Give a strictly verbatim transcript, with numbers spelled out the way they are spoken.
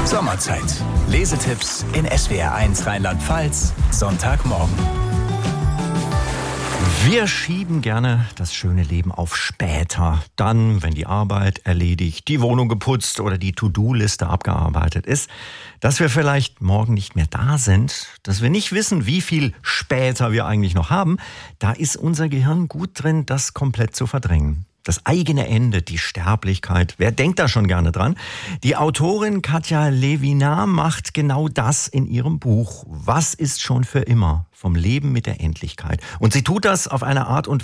Sommerzeit. Lesetipps in S W R eins Rheinland-Pfalz, Sonntagmorgen. Wir schieben gerne das schöne Leben auf später. Dann, wenn die Arbeit erledigt, die Wohnung geputzt oder die To-Do-Liste abgearbeitet ist, dass wir vielleicht morgen nicht mehr da sind, dass wir nicht wissen, wie viel später wir eigentlich noch haben, da ist unser Gehirn gut drin, das komplett zu verdrängen. Das eigene Ende, die Sterblichkeit. Wer denkt da schon gerne dran? Die Autorin Katja Levinas macht genau das in ihrem Buch. Was ist schon für immer? Vom Leben mit der Endlichkeit. Und sie tut das auf eine Art und